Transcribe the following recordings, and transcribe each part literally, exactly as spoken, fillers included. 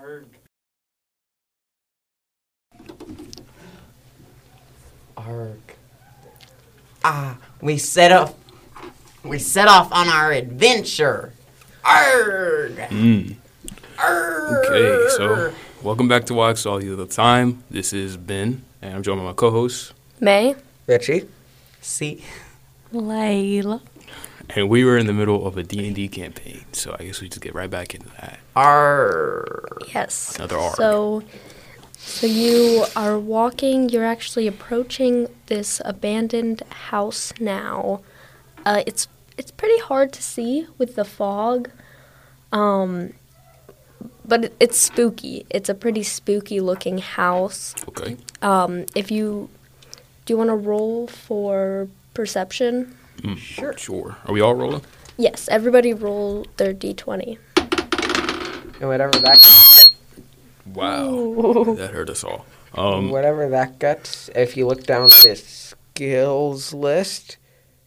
Arg. Ah, we set off. We set off on our adventure. Arg. Mm. Arg. Okay, so welcome back to Why I Saw You the Time. This is Ben, and I'm joined by my co-host May. Richie. See. Layla. And we were in the middle of a D and D campaign, so I guess we just get right back into that. Arg. Yes. Another R. So, so you are walking. You're actually approaching this abandoned house now. Uh, it's it's pretty hard to see with the fog, um, but it, it's spooky. It's a pretty spooky looking house. Okay. Um, if you do, you want to roll for perception? Mm, sure. Sure. Are we all rolling? Yes. Everybody roll their d twenty. And whatever that. Wow. Ooh. That hurt us all. Um, whatever that got. If you look down this skills list,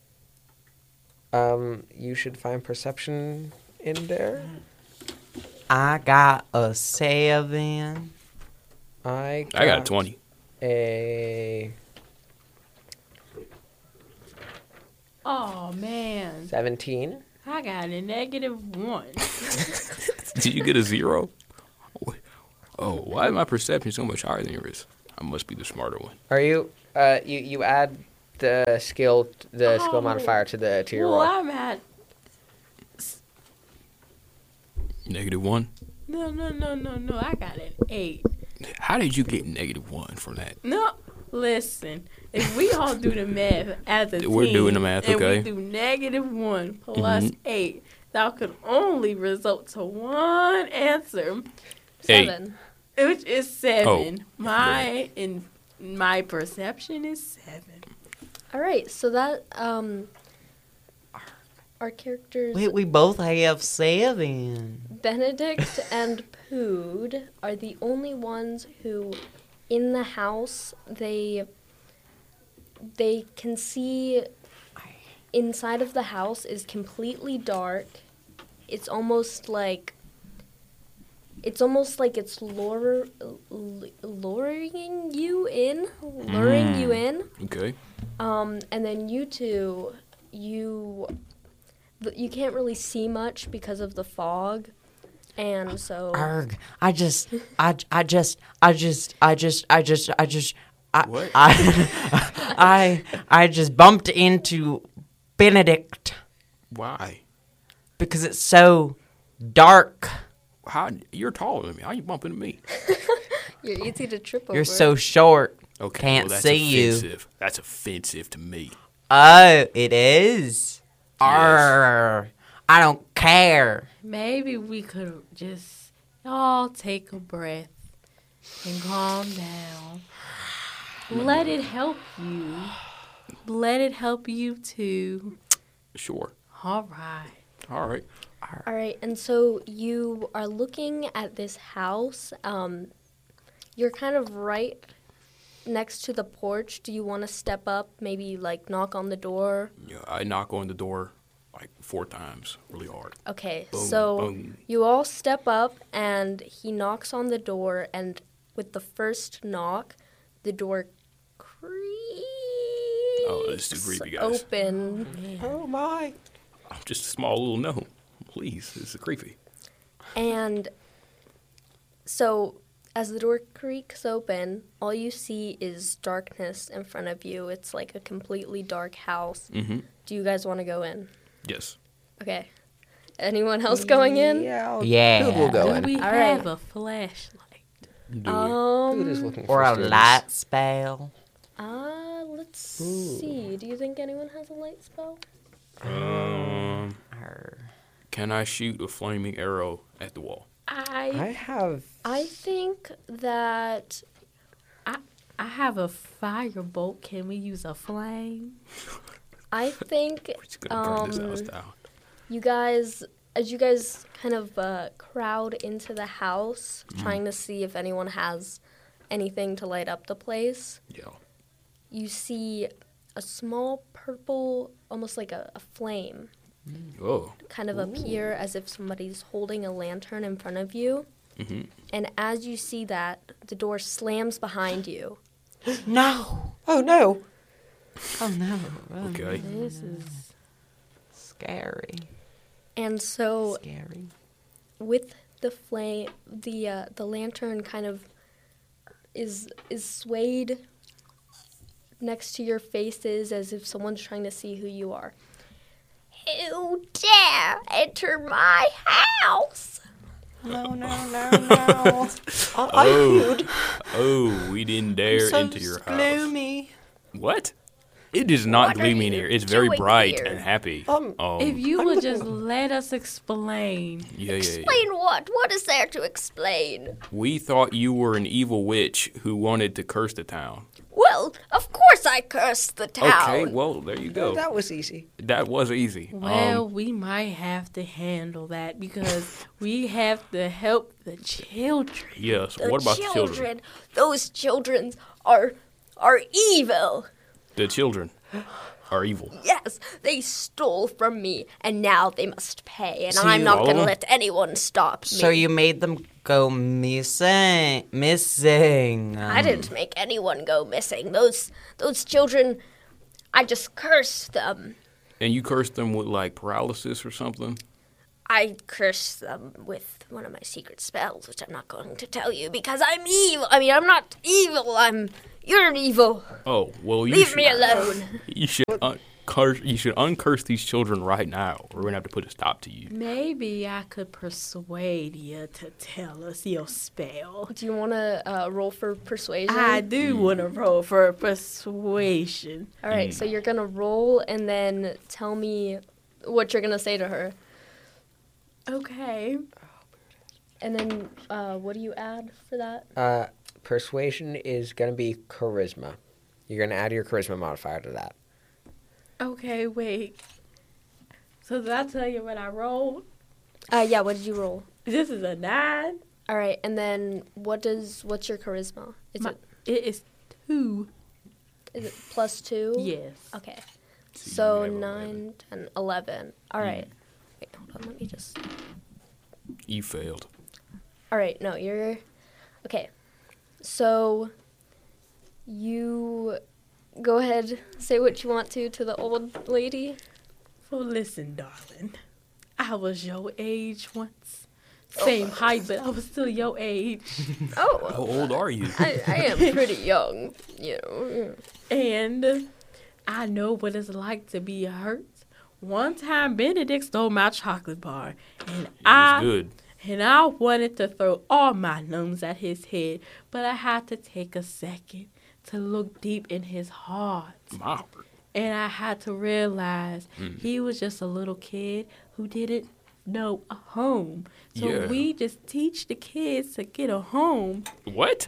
um, you should find perception in there. I got a seven. I got I got a twenty. A Oh, man. seventeen. I got a negative one. Did you get a zero? Oh, why is my perception so much higher than yours? I must be the smarter one. Are you? Uh, you you add the skill the skill Oh. modifier to the to your Well, roll. I'm at... Negative one? No, no, no, no, no. I got an eight. How did you get negative one from that? No, listen. If we all do the math as a We're team, doing the math, and okay. we do negative one plus Mhm. eight, that could only result to one answer, Eight. Seven. which is seven. Oh, My in my perception is seven. All right, so that um, our characters Wait, we both have seven. Benedict and Pood are the only ones who, in the house, they they can see inside of the house is completely dark. It's almost like it's almost like it's lure, l- luring you in, luring you in. Okay. Um, and then you two, you th- you can't really see much because of the fog, and so Arg! I just, I, I just, I just, I just, I just, I just, I, What? I, I, I just bumped into Benedict Why? because it's so dark. How you're taller than me? How you bumping into me? you're easy to trip over. You're so short. Okay, Can't well, that's see you. offensive. That's offensive to me. Oh, it is. Arr! I don't care. Maybe we could just all take a breath and calm down. Let it help you. Let it help you too. Sure. All right. All right. All right, and so you are looking at this house. Um, you're kind of right next to the porch. Do you want to step up, maybe like knock on the door? Yeah, I knock on the door like four times, really hard. Okay, Boom, so boom. you all step up, and he knocks on the door, and with the first knock, the door creaks Oh, this is too creepy, guys. open, Oh my! I'm just a small little gnome. Please, this is creepy. and so as the door creaks open, all you see is darkness in front of you. It's like a completely dark house. Mm-hmm. Do you guys want to go in? Yes. Okay. Anyone else going in? Yeah. Yeah. Who will go Do in? we All have right. a flashlight? Do Who is Um, looking or for a students? light spell? uh, let's Ooh. see. Do you think anyone has a light spell? it? Um, Arr. can I shoot a flaming arrow at the wall? I I have. I think that I have a firebolt. Can we use a flame? I think We're just gonna burn this Um, house down. you guys, as you guys kind of uh, crowd into the house, trying to see if anyone has anything to light up the place, Yeah. you see a small purple, almost like a, a flame, Oh. kind of appear as if somebody's holding a lantern in front of you. Mm-hmm. And as you see that, the door slams behind you. No. Oh, no. Oh, no. Oh, Okay. This is Scary. And so Scary. with the flame, the uh, the lantern kind of is is swayed next to your faces as if someone's trying to see who you are. Who dare enter my house? No, no, no, no. I, I Oh. could. Oh, we didn't dare so into your house. gloomy. What? It is not What are gloomy in you here. It's very doing bright here? and happy. Um, if you I'm would the- just let us explain. Yeah, yeah, yeah. Explain what? What is there to explain? We thought you were an evil witch who wanted to curse the town. Well, of course I cursed the town. Okay, well, there you go. That was easy. That was easy. Well, Um, we might have to handle that because we have to help the children. yes. The What about children, the children? Those children are are evil. The children are evil. Yes, they stole from me, and now they must pay, and So I'm you- not all going to of them? let anyone stop me. So you made them go missing. Missing. I didn't make anyone go missing. Those those children, I just cursed them. And you cursed them with like paralysis or something? I cursed them with one of my secret spells, which I'm not going to tell you because I'm evil. I mean, I'm not evil. I'm you're evil. Oh, well, you Leave should, me alone. You should un- curse. You should uncurse these children right now, or we're gonna have to put a stop to you. Maybe I could persuade you to tell us your spell. Do you want to uh, roll for persuasion? I do want to roll for persuasion. All right, so you're gonna roll and then tell me what you're gonna say to her, Okay. and then uh, what do you add for that? Uh, persuasion is going to be charisma. You're going to add your charisma modifier to that. Okay, wait. So did I tell you what I rolled? Uh, yeah. What did you roll? This is a nine. All right, and then what does what's your charisma? Is My- it It is two. is it plus two? Yes. Okay. So you So have nine, ten, eleven. All right. Wait, hold on. Let me just. You failed. All right. No, you're. Okay. So. You. Go ahead. Say what you want to to the old lady. Well, listen, darling. I was your age once. Same height, but I was still your age. Oh. How old are you? I, I am pretty young, you know. And I know what it's like to be hurt. One time, Benedict stole my chocolate bar, and It was I good. and I wanted to throw all my gnomes at his head, but I had to take a second to look deep in his heart, My heart. and I had to realize Mm. he was just a little kid who didn't know a home. So Yeah. we just teach the kids to get a home. What?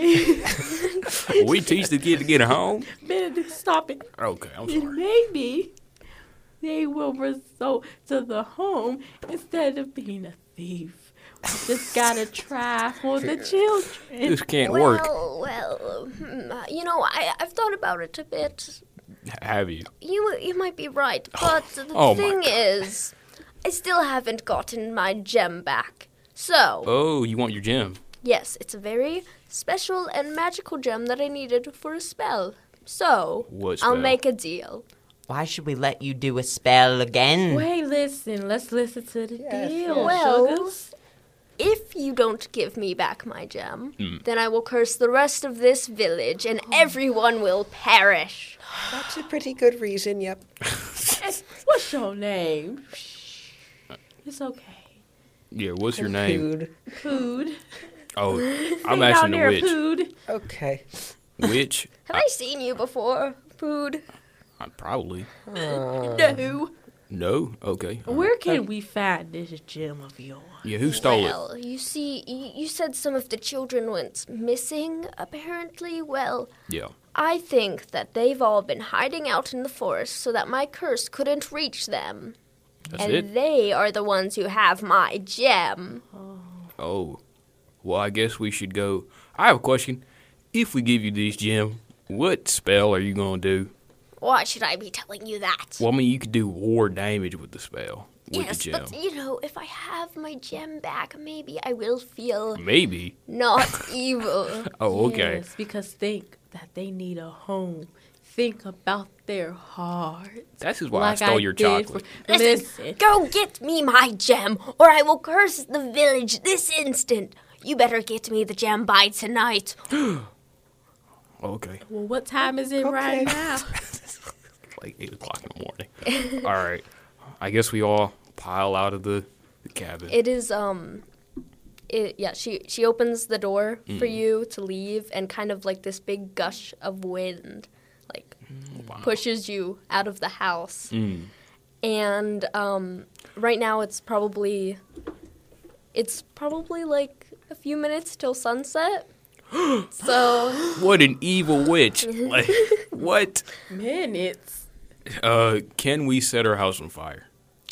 We teach the kid to get home? Benedict, stop it. Okay, I'm And sorry. maybe they will resort to the home instead of being a thief. We just gotta try for the children. This can't work. Well, well, hmm, uh, you know, I, I've thought about it a bit. Have you? You you might be right, but the Oh my thing God. is, I still haven't gotten my gem back. So, Oh, you want your gem? yes, it's a very special and magical gem that I needed for a spell. So, What I'll spell? make a deal. Why should we let you do a spell again? Wait, listen. Let's listen to the deal, Well, sugars. If you don't give me back my gem, Hmm. then I will curse the rest of this village and everyone will perish. That's a pretty good reason, yep. What's your name? It's okay. Yeah, what's your name? Food. Food. Oh, I'm Stay asking down the there, witch. Food. Okay. Witch? Have I seen you before, Food? I, probably. Uh, No. No? Okay. Where can we find this gem of yours? Yeah, who stole it? Well, you see, you, you said some of the children went missing, apparently. Well, Yeah. I think that they've all been hiding out in the forest so that my curse couldn't reach them. That's and it? they are the ones who have my gem. Oh. Well, I guess we should go. I have a question. If we give you this gem, what spell are you going to do? Why should I be telling you that? Well, I mean, you could do war damage with the spell. with yes, the gem. but you know, if I have my gem back, maybe I will feel Maybe. not evil. Oh, okay. Yes, because think that they need a home. Think about their heart. This is why I Like stole I your did chocolate. for- Listen, Go get me my gem, or I will curse the village this instant. You better get me the gem by tonight. Okay. well, what time is it right now? Like eight o'clock in the morning. All right. I guess we all pile out of the, the cabin. It is um it yeah, she she opens the door for you to leave, and kind of like this big gush of wind like Wow. pushes you out of the house. Mm. And um right now it's probably it's probably like a few minutes till sunset. So What an evil witch. Like, what? Minutes. Uh, can we set her house on fire?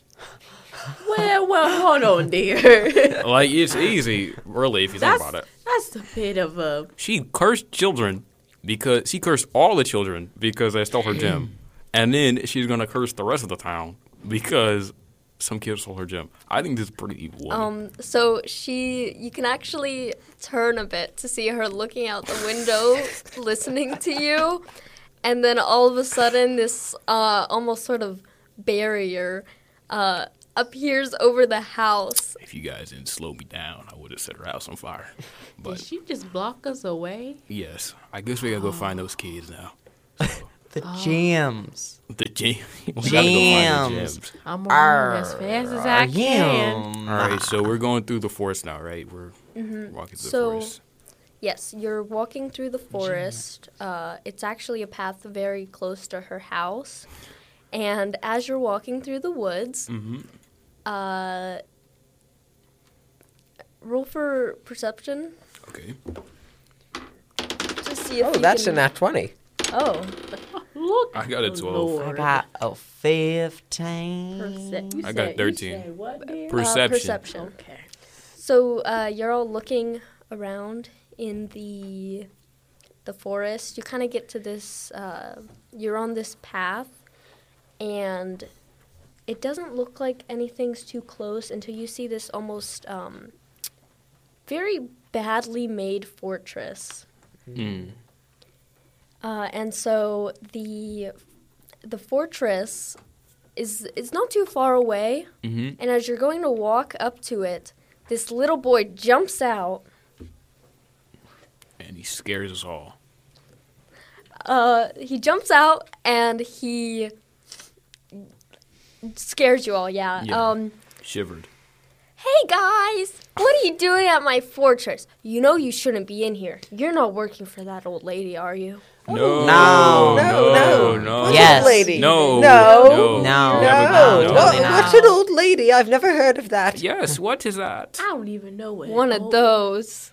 Well, well, hold on, dear. Like, it's easy, really, if you That's think about it. that's a bit of a. She cursed children because she cursed all the children because they stole her gem. And then she's going to curse the rest of the town because some kids stole her gem. I think this is pretty evil. Woman. um so she you can actually turn a bit to see her looking out the window listening to you, and then all of a sudden this uh almost sort of barrier uh appears over the house. If you guys didn't slow me down, I would have set her house on fire. Did But she just block us away? yes, I guess we gotta go find those kids now. The gems. The gem. We gotta go find the Gems. gems. I'm running as fast as I can. Yum. All right, so we're going through the forest now, right? We're walking through So- the forest. Yes, you're walking through the forest. Uh, it's actually a path very close to her house. And as you're walking through the woods, Mm-hmm. uh, roll for perception Okay. to see if Oh, you that's can... a nat twenty. Oh, Look. I got a twelve. I Lord. got a fifteen. Perce- you I got said- you thirteen. said what, dear? uh, Perception. perception. Okay. So uh, you're all looking around in the the forest. You kind of get to this. Uh, you're on this path, and it doesn't look like anything's too close until you see this almost um, very badly made fortress. Mm. Uh, and so the the fortress is is not too far away. Mm-hmm. And as you're going to walk up to it, this little boy jumps out. And he scares us all. Uh, he jumps out and he scares you all. Yeah. Yeah. Um, Shivered. hey guys, what are you doing at my fortress? You know you shouldn't be in here. You're not working for that old lady, are you? No. No. No. No, No. no. No. Yes. lady? No. No. No. Never- No. no. Totally What- not. What's an old lady? I've never heard of that. Yes. What is that? I don't even know what. One of oh, those.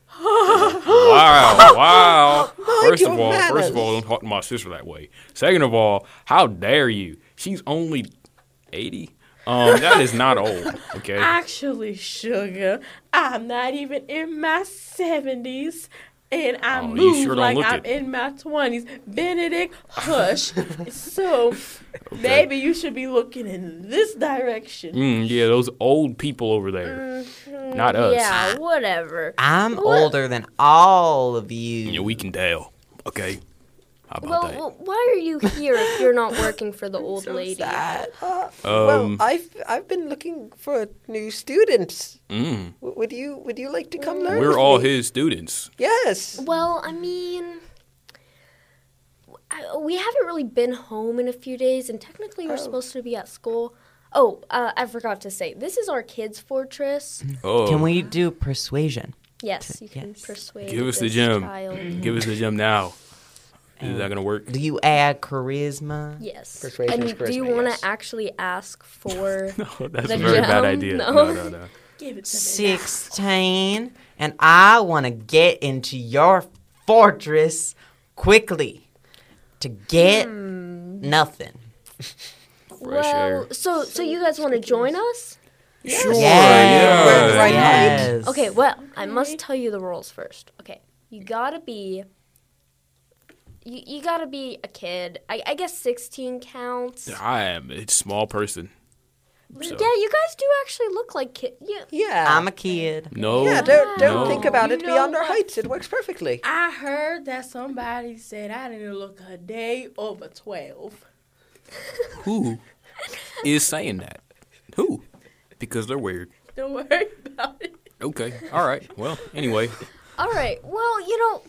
Wow. Wow. First your of all, first manners. of all, don't talk to my sister that way. Second of all, how dare you? She's only eighty. Um, that is not old. Okay. Actually, sugar, I'm not even in my seventies. And I Oh, you move sure don't like look I'm it. in my twenties. Benedict, hush. So maybe you should be looking in this direction. Mm, yeah, those old people over there. Not us. Yeah, whatever. I'm What? older than all of you. Yeah, we can tell. Okay. How about Well, that? well, why are you here if you're not working for the old So lady? sad. Uh, Um, well, I've I've been looking for new students. Mm, W- would you Would you like to come learn? we're with all me? his students. Yes. Well, I mean, I, we haven't really been home in a few days, and technically we're Oh. supposed to be at school. Oh, uh, I forgot to say, this is our kids' fortress. Oh, Can we do persuasion? Yes, you can Yes. persuade give us the this gem? child. Give us the gem now. Is that gonna work? Do you add charisma? Yes. Persuasion is and do you charisma, want to yes. actually ask for? No, that's The a very bad gem? idea. No. No, no, no. Give it to me. sixteen. And I want to get into your fortress quickly to get nothing. Fresh air. well, so so you guys want to join us? Sure. Yes. Yeah. We're right yes. Okay. Well, I must tell you the rules first. Okay, you gotta be. You, you gotta be a kid. I, I guess sixteen counts. I am a small person. So, Yeah, you guys do actually look like kids. Yeah. Yeah. I'm a kid. no. yeah, don't don't No. think about You it know beyond our what? heights. It works perfectly. I heard that somebody said I didn't look a day over twelve. Who is saying that? Who? Because they're weird. Don't worry about it. Okay. All right. Well, anyway. All right. Well, you know,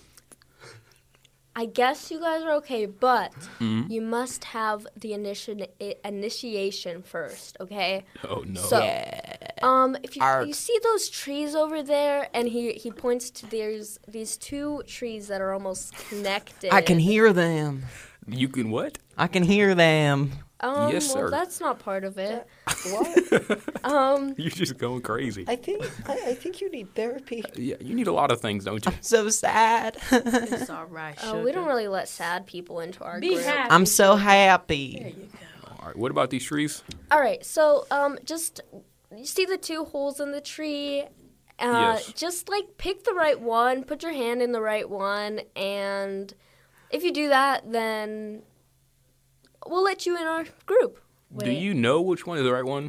I guess you guys are okay, but Mhm. you must have the initi- i- initiation first, okay? Oh no. So, um, if you, Arg. you see those trees over there, and he he points to there's these two trees that are almost connected. I can hear them. You can what? I can hear them. Um, Yes, well, sir. that's not part of it. What? Um, You're just going crazy. I think I, I think you need therapy. Yeah, you need a lot of things, don't you? So sad. It's all right, uh, sugar. we don't really let sad people into our Be group. happy. I'm so There happy. you go. All right. What about these trees? All right, so um, just you see the two holes in the tree. Uh, Yes. Just like pick the right one, put your hand in the right one, and if you do that, then we'll let you in our group. Do you know which one is the right one?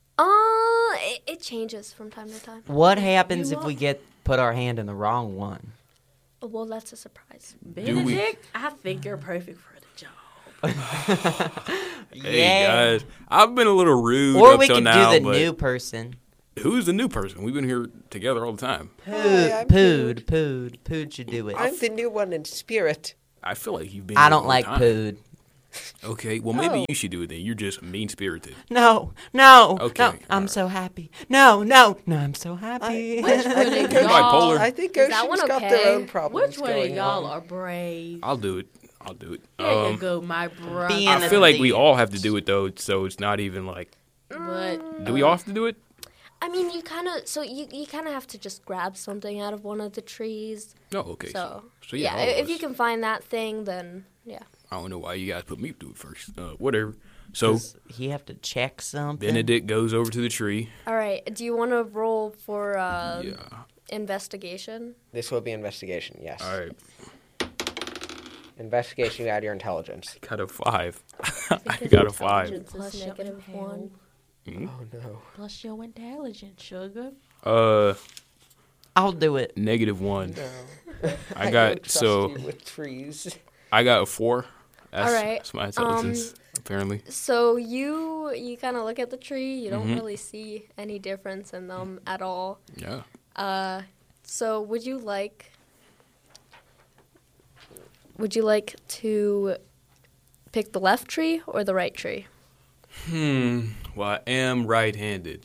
Uh, it, it changes from time to time. What happens You if are- we get put our hand in the wrong one? Well, that's a surprise. Benedict, I think you're perfect for the job. Hey guys, I've been a little rude Or up we till could now, do the but new person. who's the new person? We've been here together all the time. Hi, Pood, I'm Pood, Pood, Pood should do it. I'm the new one in spirit. I feel like you've been. I here don't the like whole time. Pood. Okay, well maybe Oh. you should do it then. You're just mean spirited. No, no, Okay, no. all I'm right. so happy. No, no, no. I'm so happy. Which one of You y'all? bipolar? I think Is that Ocean's one got okay? their own problems Which one of going y'all on. are brave? I'll do it. I'll do it. There you Um, go, my brother. Being I a feel like we lead. all have to do it though, so it's not even like. But Do we all have to do it? I mean, you kind of so you, you kind of have to just grab something out of one of the trees. No, okay. So, so yeah, yeah, all of if you us. can find that thing, then yeah. I don't know why you guys put me through it first. Uh, whatever. So Does he have to check something? Benedict goes over to the tree. All right. Do you want to roll for uh, Yeah. investigation? This will be investigation, yes. All right. Investigation, you add your intelligence. Got a five. I got a five. Plus your negative one. Mhm. Oh no. plus your intelligence, sugar. Uh, I'll do it. negative one. No. I don't got trust so you with trees. I got a four. That's, All right, that's my intelligence, apparently. So you you kind of look at the tree. You don't Mhm. really see any difference in them at all. Yeah. Uh, so would you like would you like to pick the left tree or the right tree? Hmm. Well, I am right-handed,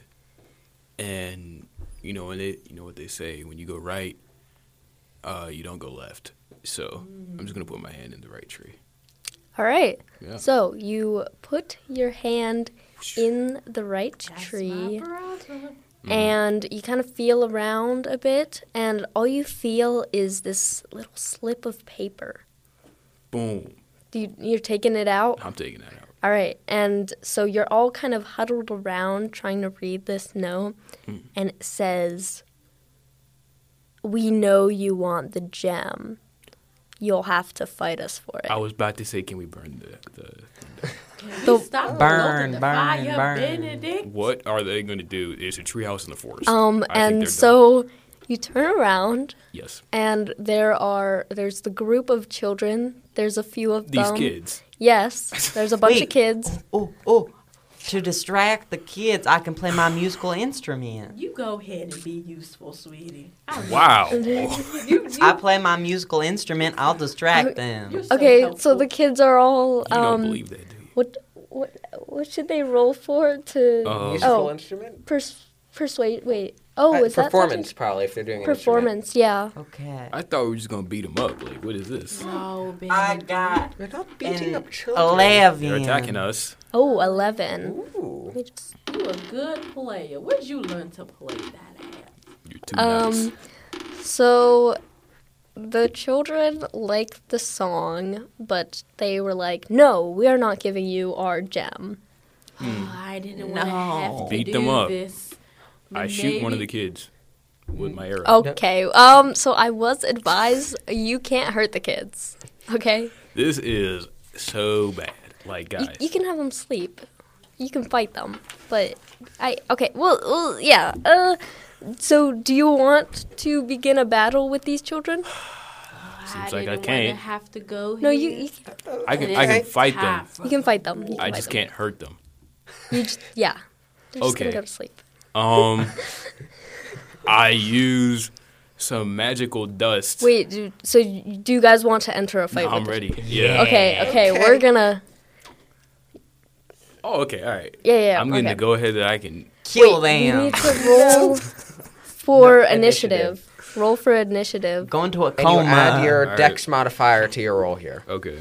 and you know, when it, you know what they say: when you go right, uh, you don't go left. So I'm just gonna put my hand in the right tree. All right. Yeah. So you put your hand in the right That's tree. my brother. Mhm. And you kind of feel around a bit, and all you feel is this little slip of paper. Boom. You, you're taking it out? I'm taking that out. All right. And so you're all kind of huddled around trying to read this note, Mm. and it says, "We know you want the gem. You'll have to fight us for it." I was about to say, can we burn the, the Can The- we stop Burn, blowing the burn, fire, burn. Benedict? what are they going to do? It's a treehouse in the forest. Um, I think they're and done. so you turn around, yes, and there are there's the group of children. There's a few of these them. kids. Yes, there's a bunch of Wait. kids. Oh, oh. To distract the kids, I can play my musical instrument. You go ahead and be useful, sweetie. I really- Wow. You, you, I play my musical instrument. I'll distract Okay. them. you're so Okay, so helpful. the kids are all You don't um believe that, do you? what what what should they roll for to Uh, Musical oh instrument? pers- persuade wait oh Uh, is that performance, probably, if they're doing something? an instrument. Performance, yeah. Okay. I thought we were just going to beat them up. Like, what is this? No, I Benedict. got We're not beating an up children. eleven. They're attacking us. Oh, eleven. Ooh. Let me just- You a good player. Where'd you learn to play that at? You're too nice. Um so the children liked the song, but they were like, "No, we are not giving you our gem." Oh, I didn't want to No. have to Beat do them up. this. I But shoot one of the maybe- kids with my arrow. Okay. Um so I was advised you can't hurt the kids. Okay? This is so bad. Like, You, guys. you can have them sleep. you can fight them, but I okay. Well, well yeah. Uh, so do you want to begin a battle with these children? Seems I like I didn't can't. wanna have to go No, here. you you, I can It I can is fight them. tough. you can fight them. You can I fight just them. can't hurt them. You just yeah. They're just Okay. gonna go to sleep. Um, I use some magical dust. Wait, do, so you, do you guys want to enter a fight? No, I'm with ready. This? Yeah. Okay, okay, Okay. we're gonna. Oh, okay. All right. Yeah, yeah. I'm getting okay. to go ahead that I can. Kill Wait, you them. need to roll for No, initiative. Roll for initiative. Go into a And you coma. add your Alright. dex modifier to your roll here. Okay.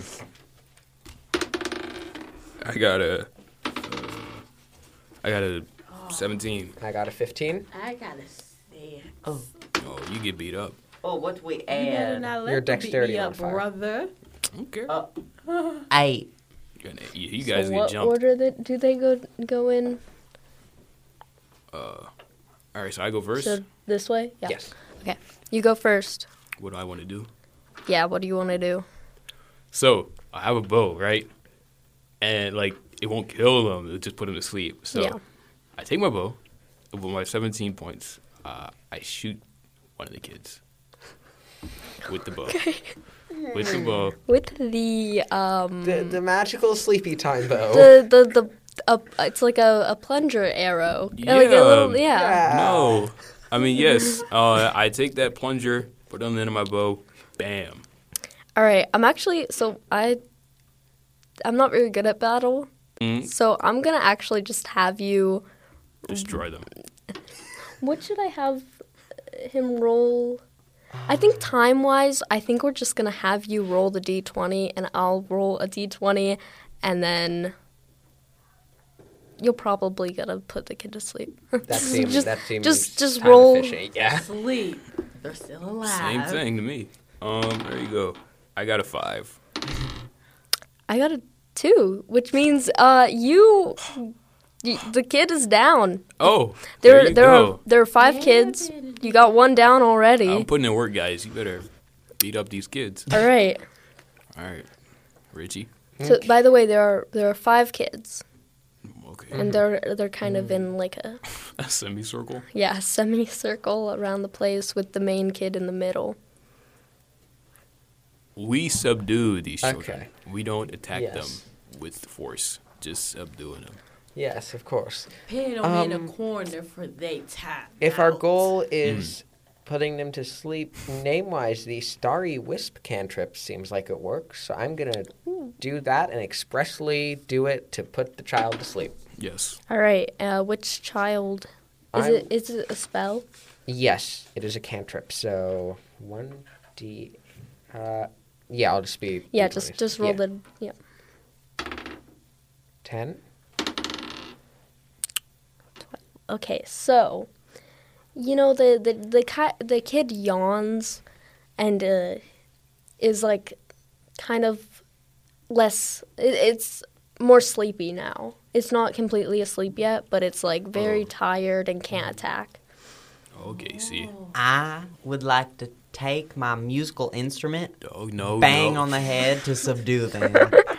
I got a. Uh, I got a seventeen. I got a fifteen. I gotta say. Oh, you get beat up. Oh, what do we You better add? not let Your them beat dexterity me up, modifier. brother. Okay. Uh, Eight. You're gonna- you, you guys so get what jumped. order that do they go go in? Uh, all right. So I go first. So this way? Yeah. Yes. Okay. You go first. What do I want to do? Yeah, what do you want to do? So I have a bow, right? And like it won't kill them; it'll just put them to sleep. So Yeah. I take my bow with my seventeen points. Uh, I shoot one of the kids with the bow. With the bow. With the um The, the magical sleepy time bow. the the the uh, it's like a, a plunger arrow. Yeah. Like a little yeah. Yeah. No, I mean yes. Uh, I take that plunger, put it on the end of my bow, bam. All right. I'm actually so I I'm not very good at battle. Mm, So I'm going to actually just have you destroy them. what should I have him roll? I think time wise, I think we're just gonna have you roll the d twenty, and I'll roll a d twenty, and then you'll probably gotta put the kid to sleep. That seems just, that seems just just kinda roll. fishy. Yeah. Sleep. They're still alive. Same thing to me. Um, there you go. I got a five. I got a two, which means uh you, y the kid is down. Oh, There there you there go. are there are five Yeah, kids. baby. You got one down already. I'm putting in work, guys. You better beat up these kids. All right. All right, Richie. So by the way, there are there are five kids, Okay. and they're they're kind of in like a A semicircle. yeah semicircle around the place with the main kid in the middle. We subdue these children. Okay. We don't attack Yes. them with force. Just subduing them. Yes, of course. Pin them in Um, a corner for they tap. If our out. goal Hmm. is putting them to sleep, name-wise, the Starry Wisp cantrip seems like it works. So I'm gonna do that and expressly do it to put the child to sleep. Yes. All right. Uh, which child? Is I'm- it is it a spell? Yes, it is a cantrip. So one d. Uh, yeah, I'll just be. Yeah, d just twenties. just roll Yeah. the yeah. ten. Okay, so you know the the the, ki- the kid yawns and uh, is like kind of less. It, it's more sleepy now. It's not completely asleep yet, but it's like very Oh. tired and can't attack. Okay. See. I would like to take my musical instrument, Oh no. bang no. on the head to subdue them.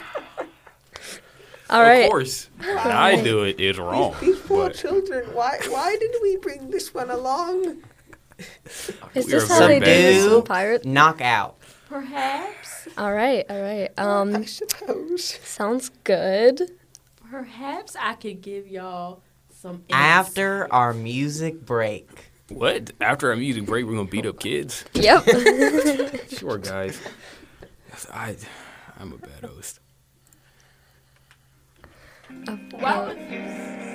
All Of right. course. When I do it, it's wrong. These poor but children. Why? Why did we bring this one along? Is we this are how very they do this bad. in Pirates? Knock out. Perhaps, All right, all right. Um, I suppose. sounds good. perhaps I could give y'all some. After insight. our music break. What? After our music break, we're gonna beat up kids? Yep. Sure, guys. I, I'm a bad host. What would you